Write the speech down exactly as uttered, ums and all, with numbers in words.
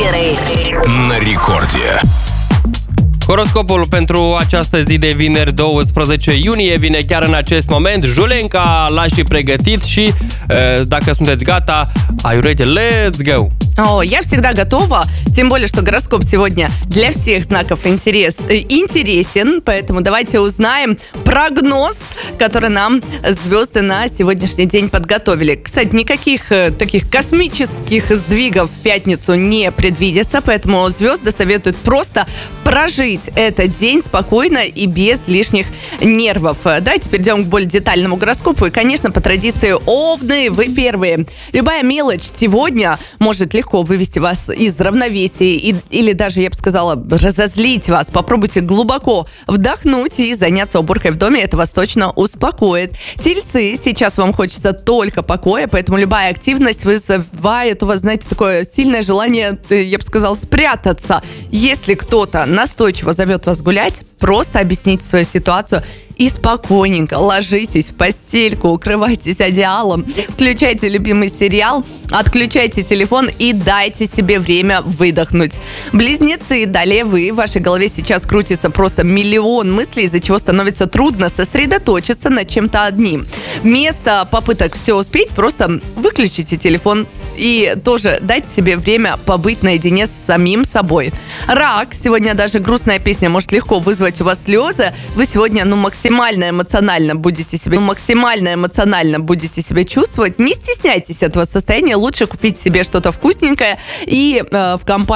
știri на recordie. Horoscopul pentru această zi de vineri, douăsprezece iunie, vine chiar în acest moment. Julenca l-a și pregătit și, dacă sunteți gata, are you ready? Let's go! О, я всегда готова, тем более, что гороскоп сегодня для всех знаков интерес, интересен, поэтому давайте узнаем прогноз, который нам звезды на сегодняшний день подготовили. Кстати, никаких таких космических сдвигов в пятницу не предвидится, поэтому звезды советуют просто прожить этот день спокойно и без лишних нервов. Давайте перейдем к более детальному гороскопу. И, конечно, по традиции, овны, вы первые. Любая мелочь сегодня может легко вывести вас из равновесия и, или даже, я бы сказала, разозлить вас. Попробуйте глубоко вдохнуть и заняться уборкой в доме. Это вас точно успокоит. Тельцы, сейчас вам хочется только покоя, поэтому любая активность вызывает у вас, знаете, такое сильное желание, я бы сказала, спрятаться. Если кто-то настойчиво зовет вас гулять, просто объясните свою ситуацию и спокойненько ложитесь в постельку, укрывайтесь одеялом, включайте любимый сериал, отключайте телефон и дайте себе время выдохнуть. Близнецы, далее вы, в вашей голове сейчас крутится просто миллион мыслей, из-за чего становится трудно сосредоточиться над чем-то одним. Вместо попыток все успеть, просто выключите телефон и тоже дайте себе время побыть наедине с самим собой. Рак, сегодня даже грустная песня может легко вызвать у вас слезы. Вы сегодня, ну, максимально эмоционально будете себя, ну, максимально эмоционально будете себя чувствовать. Не стесняйтесь этого состояния, лучше купить себе что-то вкусненькое и э, в компании